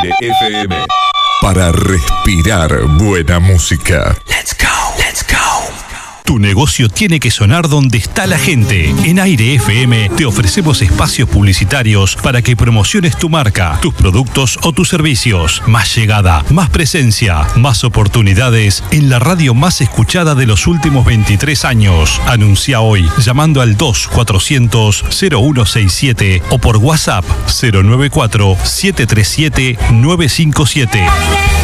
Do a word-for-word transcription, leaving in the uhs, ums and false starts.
F M. Para respirar buena música. Let's go, let's go. Tu negocio tiene que sonar donde está la gente. En Aire F M te ofrecemos espacios publicitarios para que promociones tu marca, tus productos o tus servicios. Más llegada, más presencia, más oportunidades en la radio más escuchada de los últimos veintitrés años. Anuncia hoy llamando al dos cuatrocientos cero uno sesenta y siete o por WhatsApp cero nueve cuatro siete tres siete nueve cinco siete.